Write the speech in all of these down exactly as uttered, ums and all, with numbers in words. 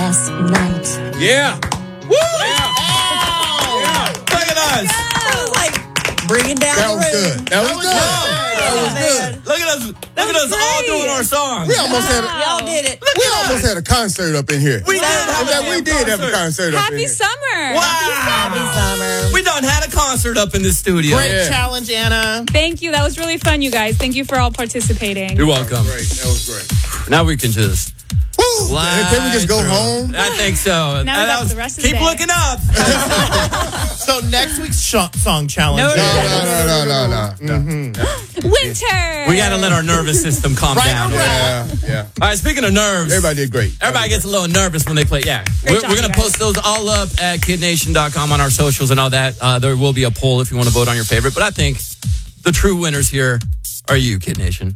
last night. Yeah. Woo! Yeah. Oh. Yeah. Look at us. That was like bringing down That the was room. good. That was good. That was good. Look at us. Look at us all doing our songs. We almost had a, Y'all did it. we almost had a concert up in here. We did have In fact, a we did have a concert up in Happy here. summer. Wow. Happy summer. We done had a concert up in this studio. Great Yeah. challenge, Anna. Thank you. That was really fun, you guys. Thank you for all participating. You're welcome. Great. That was great. Now we can just Woo! slide Can we just go through. home? I think so. Now we That got was- the rest of the keep day. looking up. So next week's sh- song challenge. No, No, no, no, no, no, no. Mm-hmm. Winter. We got to let our nervous system calm Right, down. right. Yeah, yeah. All right, speaking of nerves. Everybody did great. Everybody gets a little nervous when they play. Yeah. We're, job, we're going you to guys. post those all up at kid nation dot com on our socials and all that. Uh, there will be a poll if you want to vote on your favorite. But I think the true winners here are you, Kid Nation.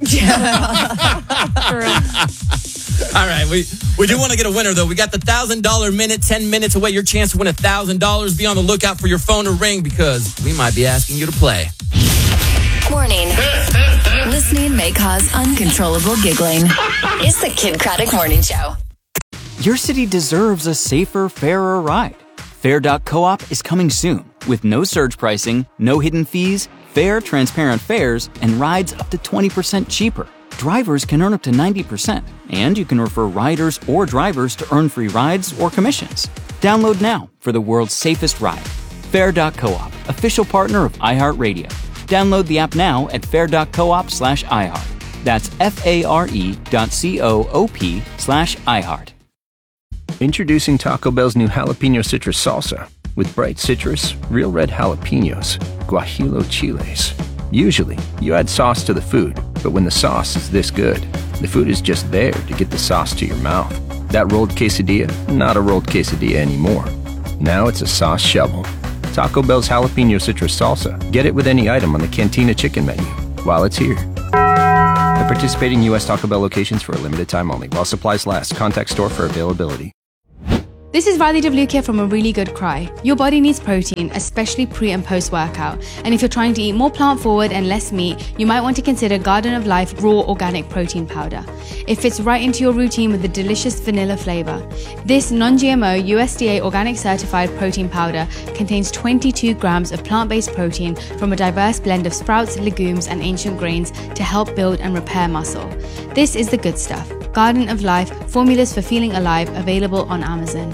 For real. All right. We, we do want to get a winner, though. We got the one thousand dollars minute, ten minutes away. Your chance to win one thousand dollars. Be on the lookout for your phone to ring because we might be asking you to play. Warning. Listening may cause uncontrollable giggling. It's the Kid Craddock Morning Show. Your city deserves a safer, fairer ride. Fair dot coop is coming soon with no surge pricing, no hidden fees, fair, transparent fares, and rides up to twenty percent cheaper. Drivers can earn up to ninety percent, and you can refer riders or drivers to earn free rides or commissions. Download now for the world's safest ride. Fair dot coop, official partner of iHeartRadio. Download the app now at fair dot coop slash iHeart. That's F-A-R-E dot C-O-O-P slash iHeart. Introducing Taco Bell's new jalapeno citrus salsa. With bright citrus, real red jalapenos, guajillo chiles. Usually, you add sauce to the food, but when the sauce is this good, the food is just there to get the sauce to your mouth. That rolled quesadilla, not a rolled quesadilla anymore. Now it's a sauce shovel. Taco Bell's jalapeno citrus salsa. Get it with any item on the Cantina chicken menu while it's here. At participating U S Taco Bell locations for a limited time only. While supplies last, contact store for availability. This is Riley Devlukia from A Really Good Cry. Your body needs protein, especially pre and post workout. And if you're trying to eat more plant forward and less meat, you might want to consider Garden of Life Raw Organic Protein Powder. It fits right into your routine with a delicious vanilla flavor. This non-G M O U S D A organic certified protein powder contains twenty-two grams of plant-based protein from a diverse blend of sprouts, legumes, and ancient grains to help build and repair muscle. This is the good stuff. Garden of Life, formulas for feeling alive, available on Amazon.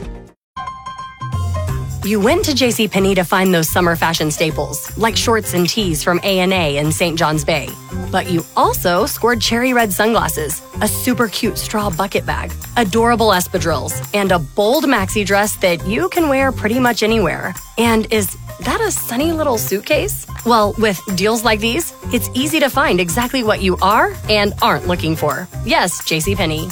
You went to JCPenney to find those summer fashion staples, like shorts and tees from A and A in Saint John's Bay. But you also scored cherry red sunglasses, a super cute straw bucket bag, adorable espadrilles, and a bold maxi dress that you can wear pretty much anywhere. And is that a sunny little suitcase? Well, with deals like these, it's easy to find exactly what you are and aren't looking for. Yes, JCPenney.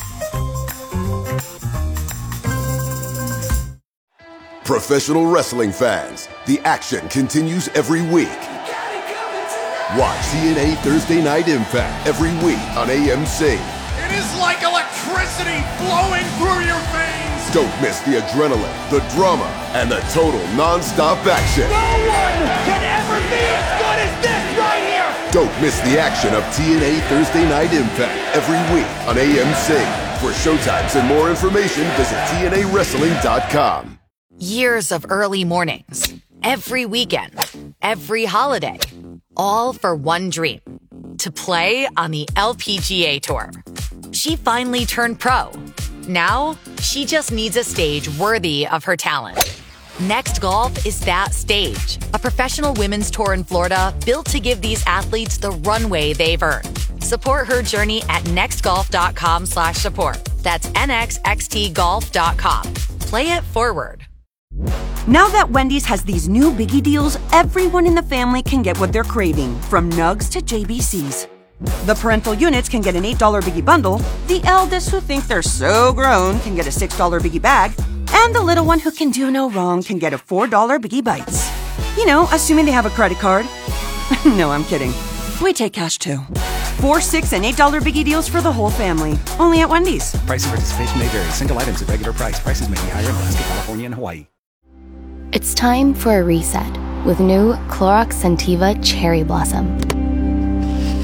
Professional wrestling fans, the action continues every week. Watch T N A Thursday Night Impact every week on A M C. It is like electricity flowing through your veins. Don't miss the adrenaline, the drama, and the total non-stop action. No one can ever be as good as this right here. Don't miss the action of T N A Thursday Night Impact every week on A M C. For showtimes and more information, visit T N A wrestling dot com. Years of early mornings, every weekend, every holiday, all for one dream, to play on the L P G A Tour. She finally turned pro. Now, she just needs a stage worthy of her talent. Next Golf is that stage, a professional women's tour in Florida built to give these athletes the runway they've earned. Support her journey at nextgolf.com slash support. That's N X X T golf dot com. Play it forward. Now that Wendy's has these new biggie deals, everyone in the family can get what they're craving, from nugs to J B Cs. The parental units can get an eight dollar biggie bundle, the eldest who think they're so grown can get a six dollar biggie bag, and the little one who can do no wrong can get a four dollar biggie bites. You know, assuming they have a credit card. No, I'm kidding. We take cash too. Four, six, and eight dollar biggie deals for the whole family. Only at Wendy's. Price and participation may vary. Single items at regular price. Prices may be higher in Alaska, California, and Hawaii. It's time for a reset with new Clorox Scentiva Cherry Blossom.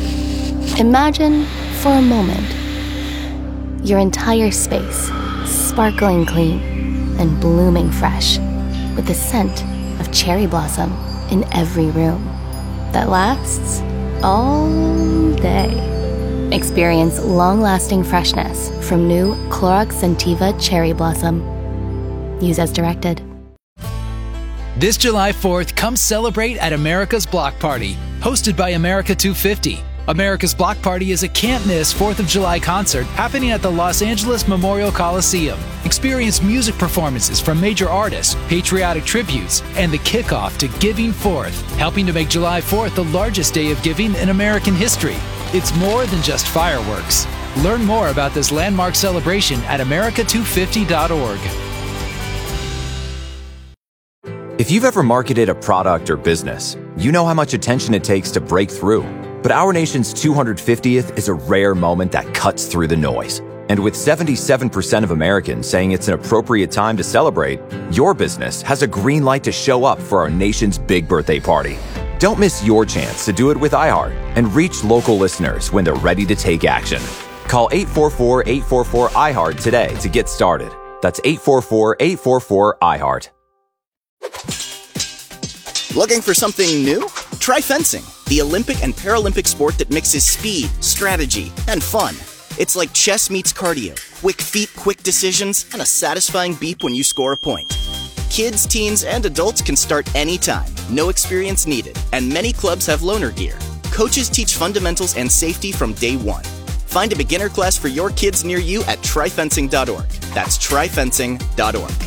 Imagine, for a moment, your entire space sparkling clean, and blooming fresh, with the scent of cherry blossom in every room that lasts all day. Experience long-lasting freshness from new Clorox Scentiva Cherry Blossom. Use as directed. This July fourth, come celebrate at America's Block Party, hosted by America two fifty. America's Block Party is a can't-miss fourth of July concert happening at the Los Angeles Memorial Coliseum. Experience music performances from major artists, patriotic tributes, and the kickoff to Giving Fourth, helping to make July fourth the largest day of giving in American history. It's more than just fireworks. Learn more about this landmark celebration at America two fifty dot org. If you've ever marketed a product or business, you know how much attention it takes to break through. But our nation's two hundred fiftieth is a rare moment that cuts through the noise. And with seventy-seven percent of Americans saying it's an appropriate time to celebrate, your business has a green light to show up for our nation's big birthday party. Don't miss your chance to do it with iHeart and reach local listeners when they're ready to take action. Call eight four four, eight four four, I HEART today to get started. That's eight four four, eight four four, I HEART. Looking for something new? Try fencing, the Olympic and Paralympic sport that mixes speed, strategy, and fun. It's like chess meets cardio, quick feet, quick decisions, and a satisfying beep when you score a point. Kids, teens, and adults can start anytime, no experience needed, and many clubs have loaner gear. Coaches teach fundamentals and safety from day one. Find a beginner class for your kids near you at try fencing dot org. That's try fencing dot org.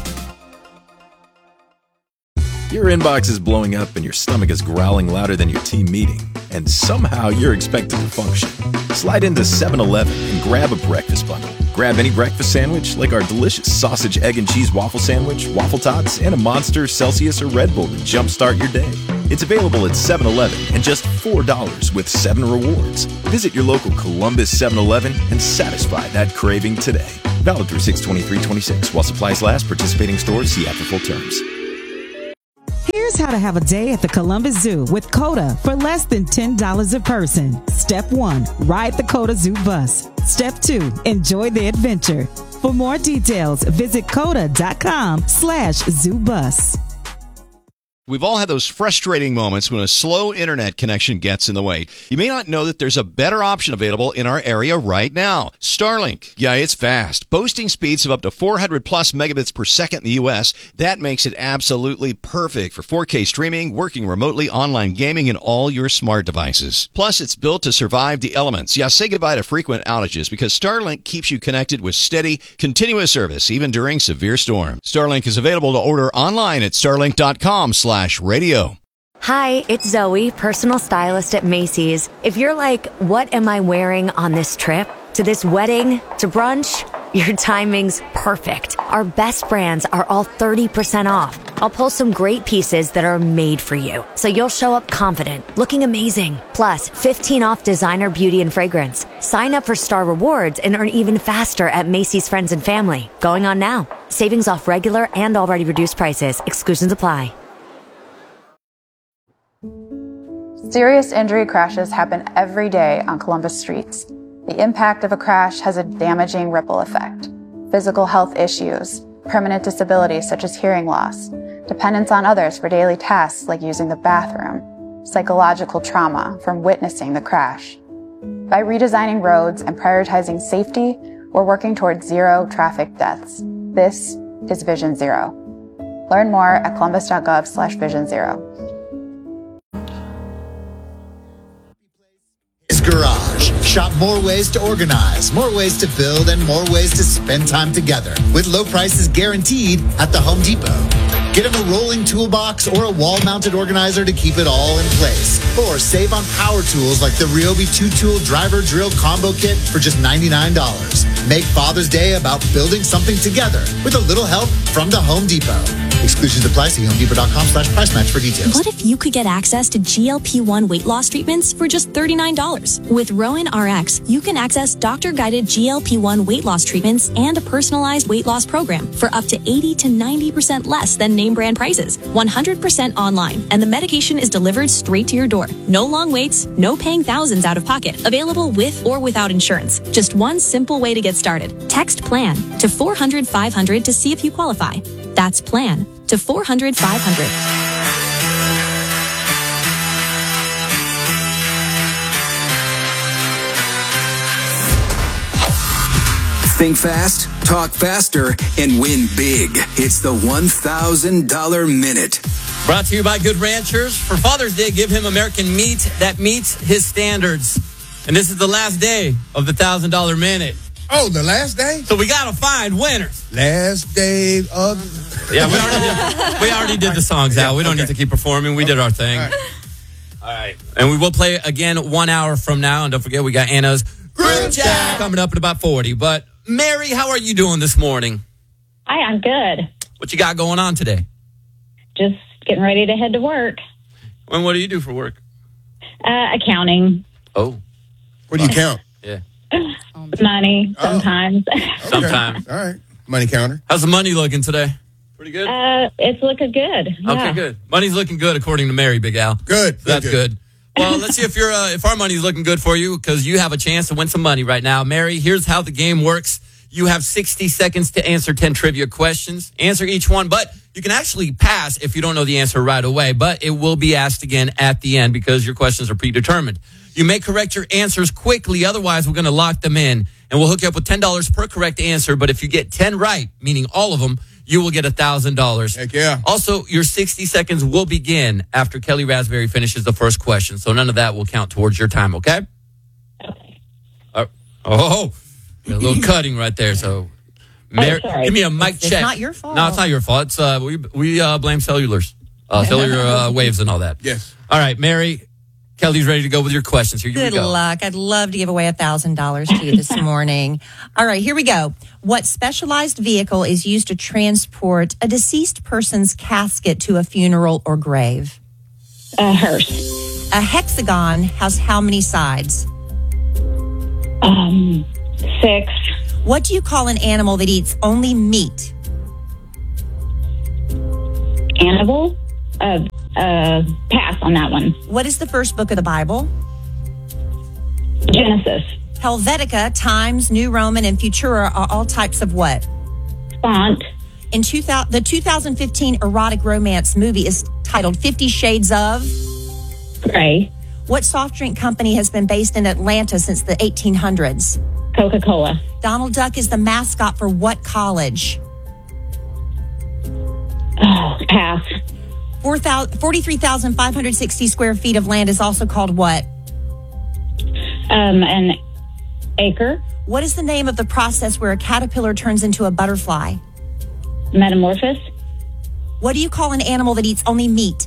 Your inbox is blowing up and your stomach is growling louder than your team meeting, and somehow you're expected to function. Slide into seven eleven and grab a breakfast bundle. Grab any breakfast sandwich like our delicious sausage, egg, and cheese waffle sandwich, waffle tots, and a Monster, Celsius, or Red Bull to jumpstart your day. It's available at seven eleven and just four dollars with seven rewards. Visit your local Columbus seven eleven and satisfy that craving today. Valid through six twenty-three twenty-six while supplies last. Participating stores, see after full terms. Here's how to have a day at the Columbus Zoo with COTA for less than ten dollars a person. Step one, ride the COTA Zoo bus. Step two, enjoy the adventure. For more details, visit coda.com slash zoo bus. We've all had those frustrating moments when a slow internet connection gets in the way. You may not know that there's a better option available in our area right now. Starlink. Yeah, it's fast. Boasting speeds of up to four hundred plus megabits per second in the U S. That makes it absolutely perfect for four K streaming, working remotely, online gaming, and all your smart devices. Plus, it's built to survive the elements. Yeah, say goodbye to frequent outages because Starlink keeps you connected with steady, continuous service, even during severe storms. Starlink is available to order online at starlink.com slash radio. Hi, it's Zoe, personal stylist at Macy's. If you're like, what am I wearing on this trip? To this wedding? To brunch? Your timing's perfect. Our best brands are all thirty percent off. I'll pull some great pieces that are made for you, so you'll show up confident, looking amazing. Plus, fifteen off designer beauty and fragrance. Sign up for Star Rewards and earn even faster at Macy's Friends and Family. Going on now. Savings off regular and already reduced prices. Exclusions apply. Serious injury crashes happen every day on Columbus streets. The impact of a crash has a damaging ripple effect. Physical health issues, permanent disabilities such as hearing loss, dependence on others for daily tasks like using the bathroom, psychological trauma from witnessing the crash. By redesigning roads and prioritizing safety, we're working towards zero traffic deaths. This is Vision Zero. Learn more at columbus.gov slash vision zero. Garage. Shop more ways to organize, more ways to build, and more ways to spend time together with low prices guaranteed at the Home Depot. Get him a rolling toolbox or a wall-mounted organizer to keep it all in place. Or save on power tools like the Ryobi two-tool driver drill combo kit for just ninety-nine dollars. Make Father's Day about building something together with a little help from the Home Depot. Exclusions apply. See homedepot.com slash price match for details. What if you could get access to G L P one weight loss treatments for just thirty-nine dollars? With Rowan R X, you can access doctor-guided G L P one weight loss treatments and a personalized weight loss program for up to eighty to ninety percent less than name brand prices. one hundred percent online, and the medication is delivered straight to your door. No long waits, no paying thousands out of pocket. Available with or without insurance. Just one simple way to get get started. Text PLAN to four hundred five hundred to see if you qualify. That's PLAN to four hundred five hundred. Think fast, talk faster, and win big. It's the one thousand dollars Minute. Brought to you by Good Ranchers. For Father's Day, give him American meat that meets his standards. And this is the last day of the one thousand dollars Minute. Oh, the last day? So we got to find winners. Last day of... Yeah, we already did, we already did the songs out. We don't okay. need to keep performing. We okay. did our thing. All right. All right. And we will play again one hour from now. And don't forget, we got Anna's Group Chat coming up in about forty. But Mary, how are you doing this morning? Hi, I'm good. What you got going on today? Just getting ready to head to work. And what do you do for work? Uh, accounting. Oh. What do you count? Yeah. Money, sometimes. Oh. Sometimes. All right. Money counter. How's the money looking today? Pretty good? Uh, it's looking good. Yeah. Okay, good. Money's looking good according to Mary, Big Al. Good. So that's good. good. Well, let's see if you're uh, if our money's looking good for you, because you have a chance to win some money right now. Mary, here's how the game works. You have sixty seconds to answer ten trivia questions. Answer each one, but you can actually pass if you don't know the answer right away, but it will be asked again at the end because your questions are predetermined. You may correct your answers quickly, otherwise we're going to lock them in, and we'll hook you up with ten dollars per correct answer, but if you get ten right, meaning all of them, you will get one thousand dollars. Heck yeah. Also, your sixty seconds will begin after Kelly Raspberry finishes the first question, so none of that will count towards your time, okay? Okay. Uh, oh, a little cutting right there, so... Mary, oh, give me a mic it's, check. It's not your fault. No, it's not your fault. It's, uh, we we uh, blame cellulars, uh, cellular uh, waves and all that. Yes. All right, Mary, Kelly's ready to go with your questions. Here you Good go. luck. I'd love to give away one thousand dollars to you this morning. All right, here we go. What specialized vehicle is used to transport a deceased person's casket to a funeral or grave? A hearse. A hexagon has how many sides? Um, six. What do you call an animal that eats only meat? Animal? Uh, uh, pass on that one. What is the first book of the Bible? Genesis. Helvetica, Times, New Roman, and Futura are all types of what? Font. In two thousand, the two thousand fifteen erotic romance movie is titled Fifty Shades of Grey. What soft drink company has been based in Atlanta since the eighteen hundreds? Coca-Cola. Donald Duck is the mascot for what college? Oh, pass. forty-three thousand five hundred sixty square feet of land is also called what? Um, an acre. What is the name of the process where a caterpillar turns into a butterfly? Metamorphosis. What do you call an animal that eats only meat?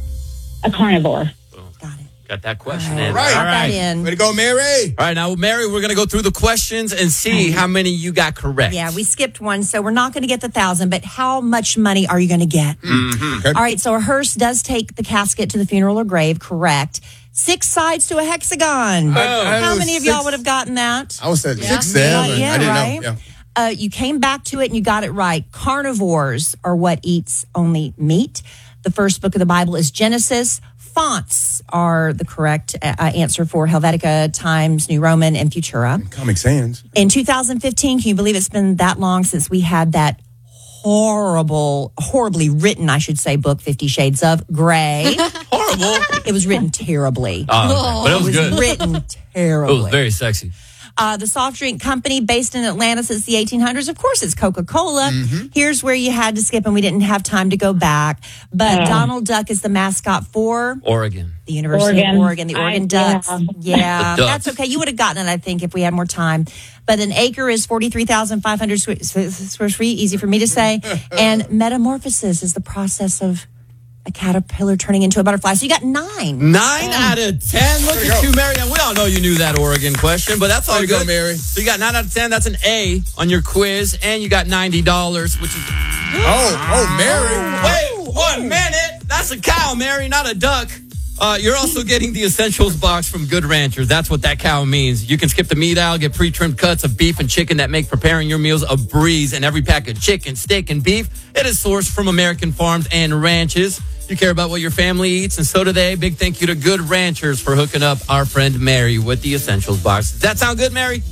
A carnivore. Got that question All right. in. All right. All right. In. Way to go, Mary. All right, now, Mary, we're going to go through the questions and see how many you got correct. Yeah, we skipped one, so we're not going to get the thousand, but how much money are you going to get? Mm-hmm. Okay. All right, so a hearse does take the casket to the funeral or grave, correct. Six sides to a hexagon. I- I how was many of six- y'all would have gotten that? I was at Yeah. six, seven. Yeah, I didn't right? know. Yeah. Uh, you came back to it and you got it right. Carnivores are what eats only meat. The first book of the Bible is Genesis. Fonts are the correct uh, answer for Helvetica, Times, New Roman, and Futura. Comic Sans. In two thousand fifteen, can you believe it's been that long since we had that horrible, horribly written, I should say, book, Fifty Shades of Grey? Horrible? It was written terribly. Oh, okay. But it was good. written terribly. It was very sexy. Uh, the soft drink company based in Atlanta since the eighteen hundreds, of course, it's Coca-Cola. Mm-hmm. Here's where you had to skip and we didn't have time to go back. But Oh. Donald Duck is the mascot for Oregon. the University Oregon. of Oregon, the Oregon I- Ducks. yeah. Yeah, The that's Ducks. okay. You would have gotten it, I think, if we had more time. But an acre is forty-three thousand five hundred square feet, easy for me to say. And metamorphosis is the process of a caterpillar turning into a butterfly. So you got nine. Nine out of ten. Look at you, Mary. And we all know you knew that Oregon question, but that's all Way to good. go, Mary. So you got nine out of ten. That's an A on your quiz, and you got ninety dollars, which is... Oh, oh, Mary. Wait, one minute. That's a cow, Mary, not a duck. Uh, you're also getting the Essentials box from Good Ranchers. That's what that cow means. You can skip the meat aisle, get pre-trimmed cuts of beef and chicken that make preparing your meals a breeze. And every pack of chicken, steak, and beef, it is sourced from American farms and ranches. You care about what your family eats, and so do they. Big thank you to Good Ranchers for hooking up our friend Mary with the Essentials box. Does that sound good, Mary?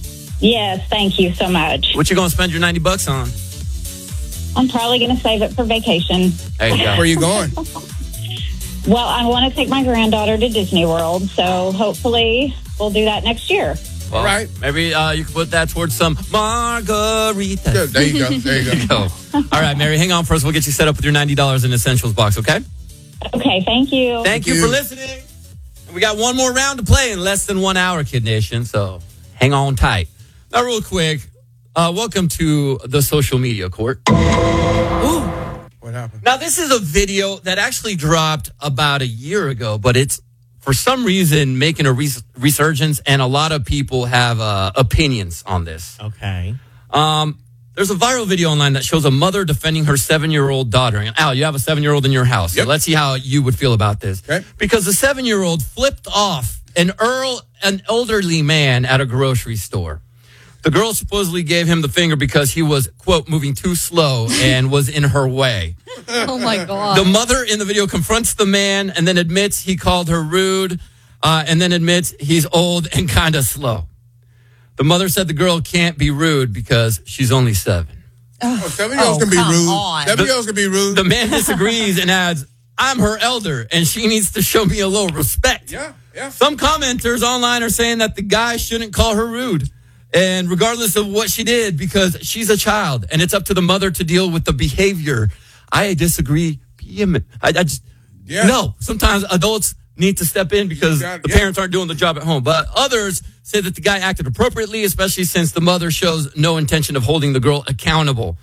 Yes, thank you so much. What you going to spend your ninety bucks on? I'm probably going to save it for vacation. There you go. Where are you going? Well, I want to take my granddaughter to Disney World, so hopefully we'll do that next year. Well, All right. Maybe uh, you can put that towards some margaritas. Yeah, there you go. There you go. All right, Mary, hang on first. We'll get you set up with your ninety dollars in Essentials box, okay? Okay, thank you. Thank you for listening. We got one more round to play in less than one hour, Kid Nation, so hang on tight. Now, real quick, uh, welcome to the social media court. Ooh. What happened? Now, this is a video that actually dropped about a year ago, but it's, for some reason, making a res- resurgence, and a lot of people have uh, opinions on this. Okay. Um, there's a viral video online that shows a mother defending her seven-year-old daughter. And Al, you have a seven-year-old in your house. Yep. So let's see how you would feel about this. Okay. Because the seven-year-old flipped off an Earl, an elderly man at a grocery store. The girl supposedly gave him the finger because he was, quote, moving too slow and was in her way. Oh, my God. The mother in the video confronts the man and then admits he called her rude uh, and then admits he's old and kind of slow. The mother said the girl can't be rude because she's only seven. Oh, seven-year-olds Oh, can be come rude. on. Seven-year-olds can be rude. The man disagrees and adds, I'm her elder and she needs to show me a little respect. Yeah, yeah. Some commenters online are saying that the guy shouldn't call her rude. And regardless of what she did, because she's a child and it's up to the mother to deal with the behavior. I disagree. I, I just, Yeah. no, sometimes adults need to step in because got- the yeah. parents aren't doing the job at home. But others say that the guy acted appropriately, especially since the mother shows no intention of holding the girl accountable.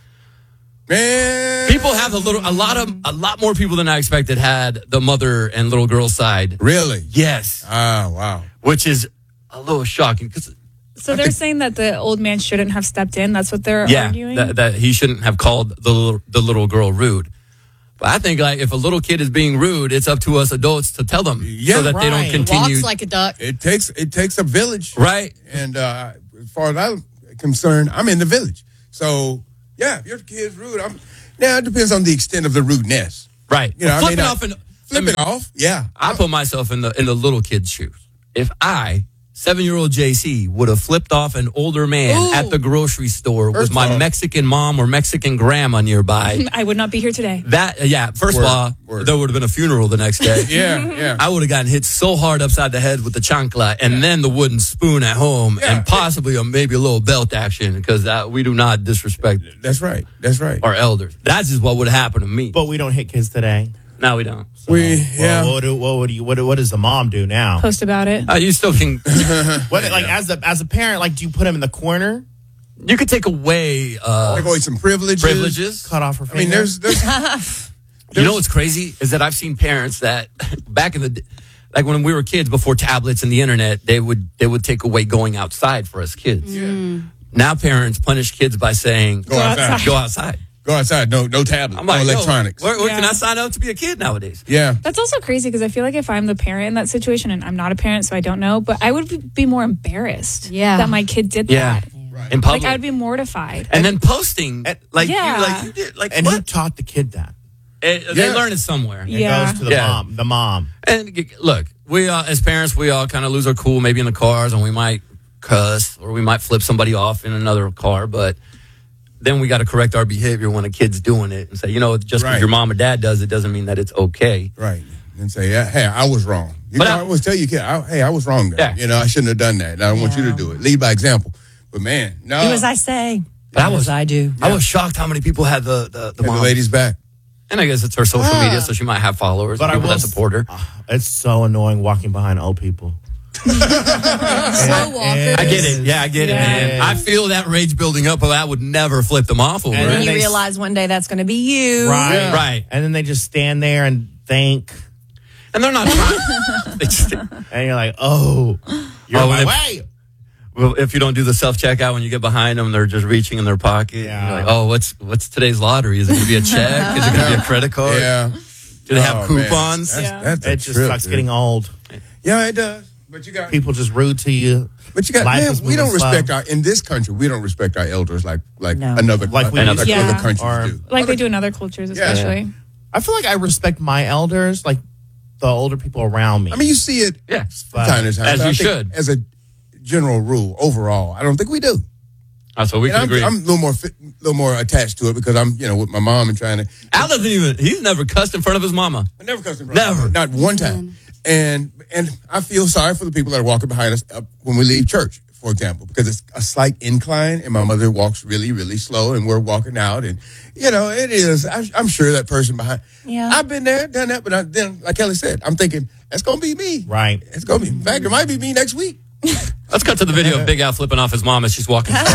Man. People have a little, a lot of, a lot more people than I expected had the mother and little girl side. Really? Yes. Ah, wow. Which is a little shocking because So they're saying that the old man shouldn't have stepped in. That's what they're yeah, arguing? that, that he shouldn't have called the little, the little girl rude. But I think like if a little kid is being rude, it's up to us adults to tell them Yeah, so that they don't right. continue. Walks like a duck. It takes it takes a village. Right. And uh, as far as I'm concerned, I'm in the village. So, yeah, if your kid's rude, I'm, now it depends on the extent of the rudeness. Right. You know, I Flip mean, it I- off and Flip it off. Yeah. I put myself in the in the little kid's shoes. If I, seven-year-old J C, would have flipped off an older man Ooh. at the grocery store First with my of all- Mexican mom or Mexican grandma nearby, I would not be here today. that, yeah, first Word, of all, word. there would have been a funeral the next day. Yeah, yeah. I would have gotten hit so hard upside the head with the chancla and then the wooden spoon at home Yeah. and possibly a, maybe a little belt action because we do not disrespect That's right. That's right. our elders. That's just what would happen to me. But we don't hit kids today. No, we don't. We, Well, yeah. what, do, what, would you, what, what does the mom do now? Post about it. Uh, you still can. What, like as a as a parent, like do you put him in the corner, You could take away uh, Take away some privileges. privileges. cut off her I finger? mean, there's, there's You know what's crazy is that I've seen parents that back in the d- like when we were kids before tablets and the internet, they would they would take away going outside for us kids. Now parents punish kids by saying Go outside. Go outside. go outside. No, no tablet. I'm no like, yo, electronics. where, where can Yeah. I sign up to be a kid nowadays? Yeah. That's also crazy because I feel like if I'm the parent in that situation, and I'm not a parent, so I don't know, but I would be- be more embarrassed Yeah. that my kid did Yeah, that. in public, Like, I would be mortified. and then posting like Yeah. you like you did like and who what? taught the kid that? Eh, They Yeah. learn it somewhere. It Yeah. goes to the Yeah. mom. The mom. And g- look, we uh, as parents, we all kind of lose our cool maybe in the cars, and we might cuss or we might flip somebody off in another car, but then we got to correct our behavior when a kid's doing it and say, you know, just because Right. your mom or dad does it doesn't mean that it's okay. Right. And say, yeah, hey, I was wrong. You But know, I- I, always tell you, kid, I, hey, I was wrong there. Yeah. You know, I shouldn't have done that. And I don't want you to do it. Lead by example. But man, no. Do as I say. But I Do was- as I do. I was shocked how many people had the the, the, Had the mom. ladies back. And I guess it's her social media, so she might have followers, But I people will that s- support her. It's so annoying walking behind old people. Slow walker. I get it. Yeah, I get it, man. Yeah. I feel that rage building up, but I would never flip them off over And And it. then you they- realize one day that's going to be you. Right. Right. And then they just stand there and think, And they're not trying. They just- and you're like, oh, you're Oh, my if- way. Well, if you don't do the self checkout when you get behind them, they're just reaching in their pocket. Yeah. You're like, oh, what's what's today's lottery? Is it going to be a check? Is it going to be a credit card? Yeah. Do they have Oh, man. coupons? That's, Yeah. that's a It just trip, sucks dude. getting old. Yeah, it does. But you got People just rude to you. But you got Life man, is we don't moving slow. respect our in this country. We don't respect our elders like like No. another Like we like used other, to. other Yeah. countries Or- do. Like they do in other cultures, especially. I feel like I respect my elders, like the older people around me. I mean, you see it Yeah. from time to time. As but I you think should. As a general rule, overall, I don't think we do. Oh, so we And can I'm, agree. I'm a little more, fit, little more attached to it because I'm, you know, with my mom and trying to. Al doesn't even. He's never cussed in front of his mama. I never cussed in front of Never. her. Not one time. And and I feel sorry for the people that are walking behind us uh, when we leave church, for example, because it's a slight incline and my mother walks really, really slow and we're walking out. And, you know, it is. I, I'm sure that person behind. Yeah. I've been there, done that. But I, then, like Kelly said, I'm thinking, that's going to be me. Right. It's going to be. In fact, it might be me next week. Let's cut to the video of Big Al flipping off his mom as she's walking. uh,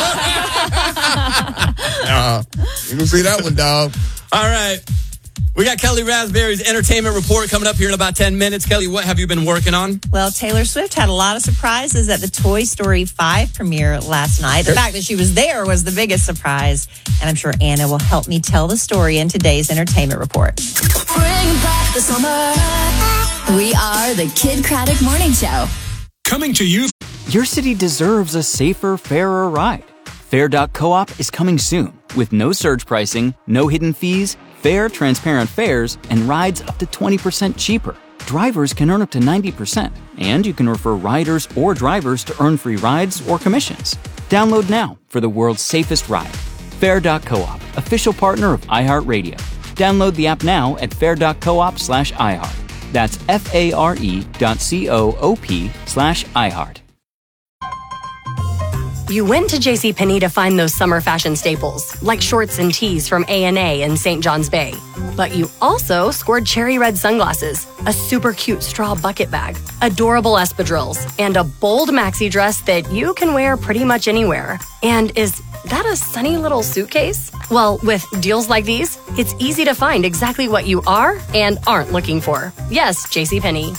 you can see that one, dog. All right. We got Kelly Raspberry's entertainment report coming up here in about ten minutes. Kelly, what have you been working on? Well, Taylor Swift had a lot of surprises at the Toy Story five premiere last night. The fact that she was there was the biggest surprise. And I'm sure Anna will help me tell the story in today's entertainment report. Bring back the summer. We are the Kid Craddock Morning Show. Coming to you. Your city deserves a safer, fairer ride. Fair dot coop is coming soon with no surge pricing, no hidden fees, fair, transparent fares, and rides up to twenty percent cheaper. Drivers can earn up to ninety percent, and you can refer riders or drivers to earn free rides or commissions. Download now for the world's safest ride. Fair dot coop, official partner of iHeartRadio. Download the app now at fair dot coop slash iHeart. That's F-A-R-E dot C-O-O-P slash iHeart. You went to JCPenney to find those summer fashion staples, like shorts and tees from A and A in Saint John's Bay. But you also scored cherry red sunglasses, a super cute straw bucket bag, adorable espadrilles, and a bold maxi dress that you can wear pretty much anywhere. And is that a sunny little suitcase? Well, with deals like these, it's easy to find exactly what you are and aren't looking for. Yes, JCPenney.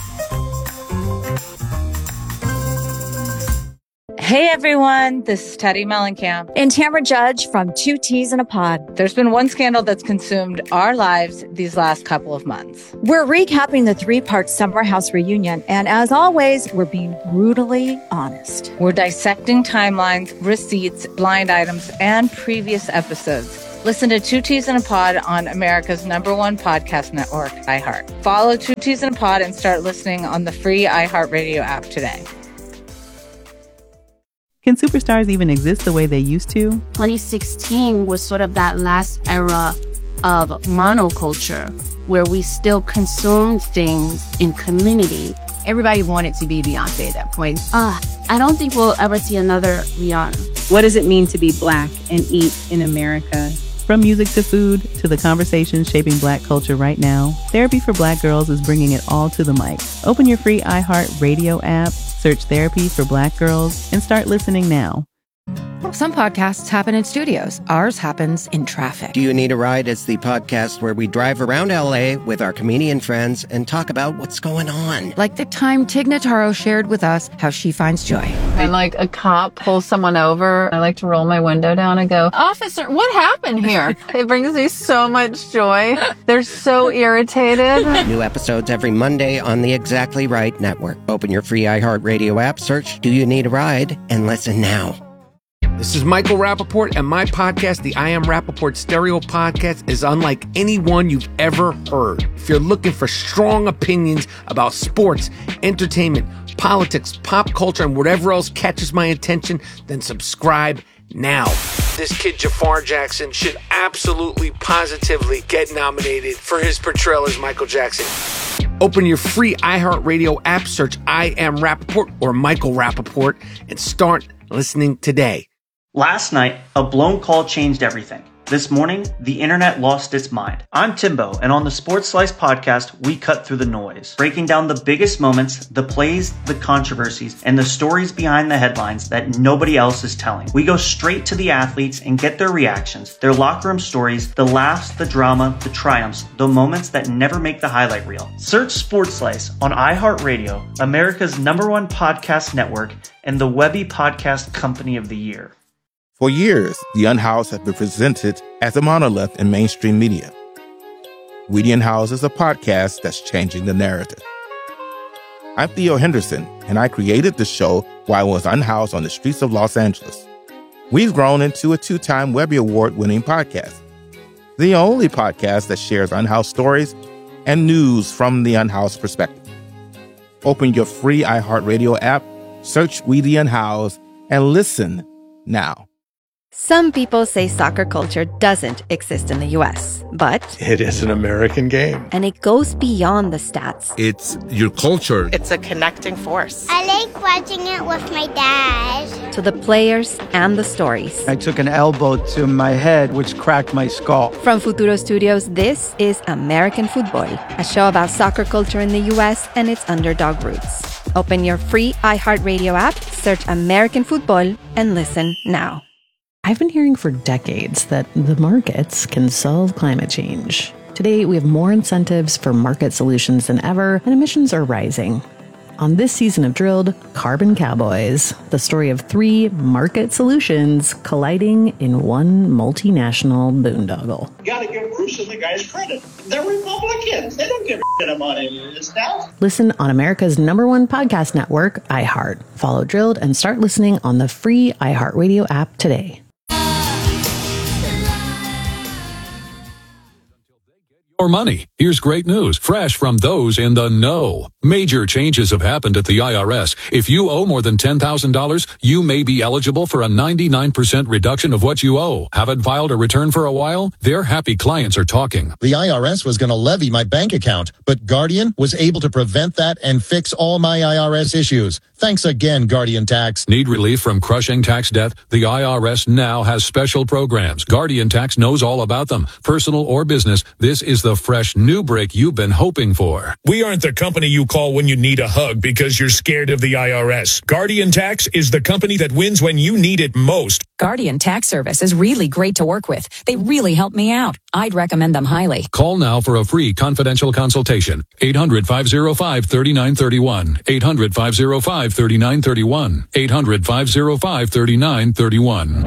Hey everyone, this is Teddy Mellencamp and Tamara Judge from Two Teas in a Pod. There's been one scandal that's consumed our lives these last couple of months. We're recapping the three-part Summer House reunion, and as always, we're being brutally honest. We're dissecting timelines, receipts, blind items, and previous episodes. Listen to Two Teas in a Pod on America's number one podcast network, iHeart. Follow Two Teas in a Pod and start listening on the free iHeartRadio app today. Can superstars even exist the way they used to? twenty sixteen was sort of that last era of monoculture where we still consumed things in community. Everybody wanted to be Beyonce at that point. Uh, I don't think we'll ever see another Rihanna. What does it mean to be Black and eat in America? From music to food to the conversations shaping Black culture right now, Therapy for Black Girls is bringing it all to the mic. Open your free iHeart Radio app, search Therapy for Black Girls, and start listening now. Some podcasts happen in studios. Ours happens in traffic. Do You Need a Ride? It's the podcast where we drive around L A with our comedian friends and talk about what's going on. Like the time Tig Notaro shared with us how she finds joy. When like a cop pulls someone over, I like to roll my window down and go, "Officer, what happened here?" It brings me so much joy. They're so irritated. New episodes every Monday on the Exactly Right Network. Open your free iHeartRadio app, search Do You Need a Ride, and listen now. This is Michael Rappaport, and my podcast, the I Am Rappaport Stereo Podcast, is unlike any one you've ever heard. If you're looking for strong opinions about sports, entertainment, politics, pop culture, and whatever else catches my attention, then subscribe now. This kid, Jafar Jackson, should absolutely, positively get nominated for his portrayal as Michael Jackson. Open your free iHeartRadio app, search I Am Rappaport or Michael Rappaport, and start listening today. Last night, a blown call changed everything. This morning, the internet lost its mind. I'm Timbo, and on the Sports Slice podcast, we cut through the noise, breaking down the biggest moments, the plays, the controversies, and the stories behind the headlines that nobody else is telling. We go straight to the athletes and get their reactions, their locker room stories, the laughs, the drama, the triumphs, the moments that never make the highlight reel. Search Sports Slice on iHeartRadio, America's number one podcast network, and the Webby Podcast Company of the Year. For years, The Unhoused has been presented as a monolith in mainstream media. We The Unhoused is a podcast that's changing the narrative. I'm Theo Henderson, and I created the show while I was unhoused on the streets of Los Angeles. We've grown into a two-time Webby Award-winning podcast, the only podcast that shares unhoused stories and news from the unhoused perspective. Open your free iHeartRadio app, search We The Unhoused, and listen now. Some people say soccer culture doesn't exist in the U S, but it is an American game. And it goes beyond the stats. It's your culture. It's a connecting force. I like watching it with my dad. To the players and the stories. I took an elbow to my head, which cracked my skull. From Futuro Studios, this is American Football, a show about soccer culture in the U S and its underdog roots. Open your free iHeartRadio app, search American Football, and listen now. I've been hearing for decades that the markets can solve climate change. Today, we have more incentives for market solutions than ever, and emissions are rising. On this season of Drilled, Carbon Cowboys, the story of three market solutions colliding in one multinational boondoggle. You gotta give Bruce and the guys credit. They're Republicans. They don't give a shit about any of this stuff. Listen on America's number one podcast network, iHeart. Follow Drilled and start listening on the free iHeartRadio app today. More money. Here's great news, fresh from those in the know. Major changes have happened at the I R S. If you owe more than ten thousand dollars, you may be eligible for a ninety-nine percent reduction of what you owe. Haven't filed a return for a while? Their happy clients are talking. The I R S was going to levy my bank account, but Guardian was able to prevent that and fix all my I R S issues. Thanks again, Guardian Tax. Need relief from crushing tax debt? The I R S now has special programs. Guardian Tax knows all about them. Personal or business, this is the fresh new break you've been hoping for. We aren't the company you call when you need a hug because you're scared of the I R S. Guardian Tax is the company that wins when you need it most. Guardian Tax Service is really great to work with. They really helped me out. I'd recommend them highly. Call now for a free confidential consultation. eight hundred, five oh five, three nine three one. eight hundred, five oh five, three nine three one. eight hundred, five oh five, three nine three one.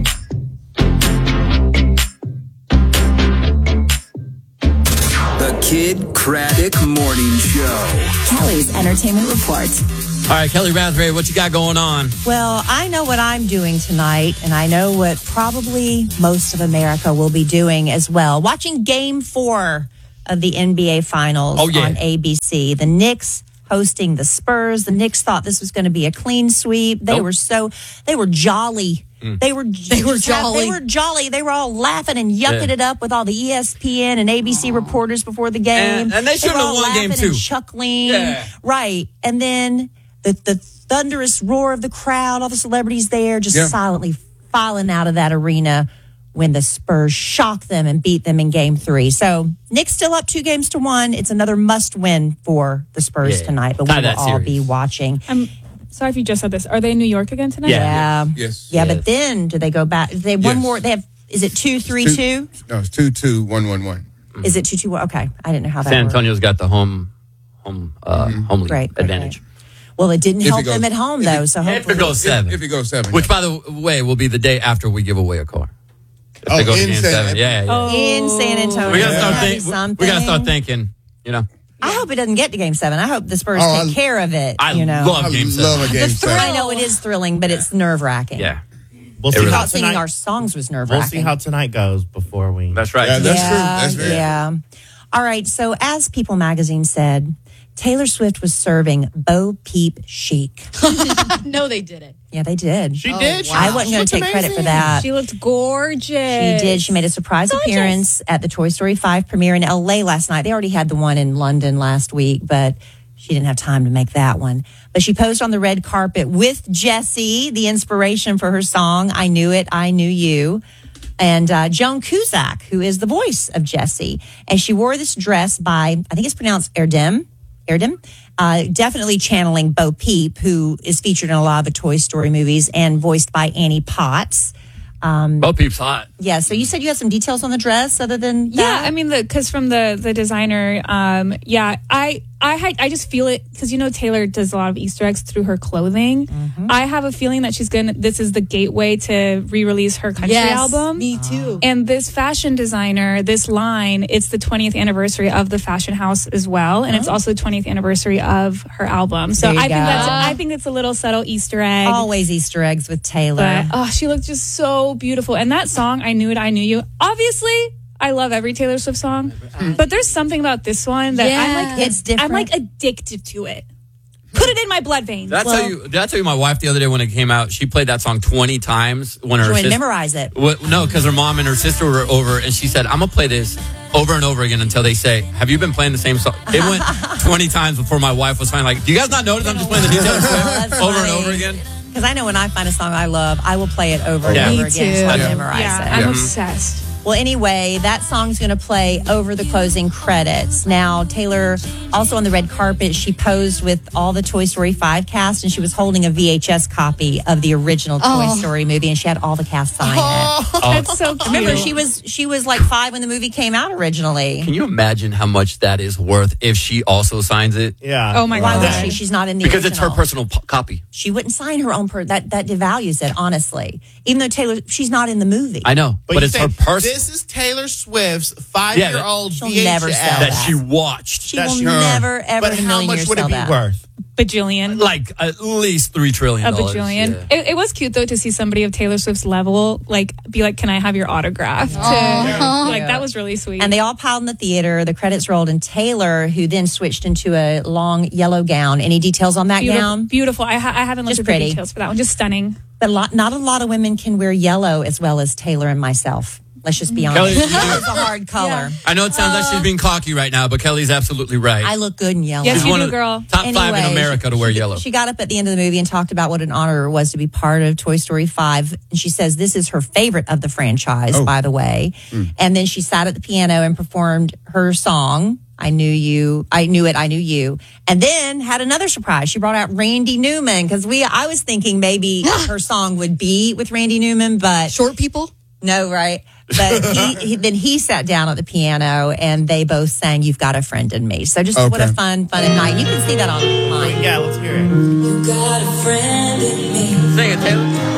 The Kid Craddock Morning Show. Kelly's Entertainment Report. All right, Kelly Raspberry, what you got going on? Well, I know what I'm doing tonight, and I know what probably most of America will be doing as well. Watching Game Four of the N B A Finals oh, yeah. on A B C. The Knicks hosting the Spurs. The Knicks thought this was going to be a clean sweep. They nope. were so they were jolly. Mm. They were they were jolly. They were jolly. They were all laughing and yucking yeah. it up with all the E S P N and A B C reporters before the game. And, and they should were have all won laughing game two. And chuckling. Yeah. Right. And then the the thunderous roar of the crowd, all the celebrities there just Yeah. silently filing out of that arena when the Spurs shocked them and beat them in game three. So Knicks still up two games to one. It's another must win for the Spurs Yeah. tonight, but Tie we will that all series. be watching. I'm sorry if you just said this. Are they in New York again tonight? Yeah. Yes. Yeah, Yes. but then do they go back? They one Yes. more. They have. Is it two, three, Two- two? No, it's two, two, one, one, one. Is it two, two, one? Okay, I didn't know how that San worked. Antonio's got the home home uh, home league Right, advantage. okay. Well, it didn't If it help goes- them at home if though. it- So If hopefully, it goes seven. If it goes seven. Which, yeah. by the way, will be the day after we give away a car. If Oh, they go to in game San- seven. Yeah, yeah. Oh. in San Antonio, We gotta start That'd be thinking. something. We gotta start thinking. You know, I hope it doesn't get to game seven. I hope the Spurs Oh, take I- care of it. I you know, love I game love seven. a game the thrill. seven. I know it is thrilling, but it's nerve wracking. Yeah, We'll It see really how Thought singing tonight. our songs was nerve We'll wracking. see how tonight goes before we. that's right. Yeah, that's yeah, true. That's very yeah. All right. So, as People Magazine said, Taylor Swift was serving Bo Peep chic. No, they didn't. Yeah, they did. She did. She- I wasn't she going looked to take credit for amazing. that. She looked gorgeous. She did. She made a surprise Gorgeous. appearance at the Toy Story five premiere in L A last night. They already had the one in London last week, but she didn't have time to make that one. But she posed on the red carpet with Jessie, the inspiration for her song, I Knew It, I Knew You, and uh, Joan Cusack, who is the voice of Jessie. And she wore this dress by, I think it's pronounced Erdem, Erdem, uh, definitely channeling Bo Peep, who is featured in a lot of the Toy Story movies and voiced by Annie Potts. Um, Bo Peep's hot. yeah, so you said you had some details on the dress other than Yeah, that? I mean, the because from the the designer, um, yeah, I I had I just feel it because you know Taylor does a lot of Easter eggs through her clothing. Mm-hmm. I have a feeling that she's gonna. This is the gateway to re-release her country Yes, album. me too. And this fashion designer, this line, it's the twentieth anniversary of the fashion house as well, and it's also the twentieth anniversary of her album. So There you I think go. that's I think it's a little subtle Easter egg. Always Easter eggs with Taylor. But oh, she looked just so beautiful. And that song, I Knew It, I Knew You. Obviously, I love every Taylor Swift song, but there's something about this one that I'm Yeah. like, It's different. I'm like addicted to it. Put put it in my blood veins. Did I, tell you, did I tell you my wife the other day when it came out, she played that song twenty times when her She would sis- memorize it. What, no, because her mom and her sister were over, and she said, I'm going to play this over and over again until they say, have you been playing the same song? It went twenty times before my wife was finally like, do you guys not notice I'm just playing the new Taylor Swift over and over again? Because I know when I find a song I love, I will play it over and Yeah. over Me again too. so I Yeah. memorize Yeah, it. I'm Yeah. obsessed. Well, anyway, that song's going to play over the closing credits. Now, Taylor, also on the red carpet, she posed with all the Toy Story five cast, and she was holding a V H S copy of the original Toy Oh. Story movie, and she had all the cast sign it. That's so cute. Remember, she was she was like five when the movie came out originally. Can you imagine how much that is worth if she also signs it? Yeah. Oh my Why god. would she? She's not in the Because it's her original. personal p- copy. She wouldn't sign her own per that that devalues it, honestly. Even though Taylor, she's not in the movie. I know, but, you it's say, her personal This is Taylor Swift's five-year-old She'll V H S. never sell that she watched. She That's will her. never ever But in a how million much years would it sell be that. worth? Bajillion. Like at least three trillion A dollars. bajillion. Yeah. It, it was cute though to see somebody of Taylor Swift's level like be like, "Can I have your autograph?" To, like that was really sweet. And they all piled in the theater. The credits rolled, and Taylor, who then switched into a long yellow gown. Any details on that beautiful, gown? beautiful. I, ha- I haven't looked Just at pretty. the details for that one. Just stunning. But a lot, not a lot of women can wear yellow as well as Taylor and myself. Let's just be Kelly, honest. you- Yellow's a hard color. I know it sounds like she's being cocky right now, but Kelly's absolutely right. I look good in yellow. Yes, She's you one do, of the girl. top five in Anyway, America to wear yellow. She got up at the end of the movie and talked about what an honor it was to be part of Toy Story five. And she says this is her favorite of the franchise, Oh. by the way. Mm. And then she sat at the piano and performed her song, I Knew You, I Knew It, I Knew You. And then had another surprise. She brought out Randy Newman because we, I was thinking maybe her song would be with Randy Newman, but. Short people? No, right? But he, he then he sat down at the piano and they both sang "You've Got a Friend in Me." So just what a Okay. fun, fun night. You can see that online. Yeah, let's hear it. You got a friend in me. Sing it, Taylor.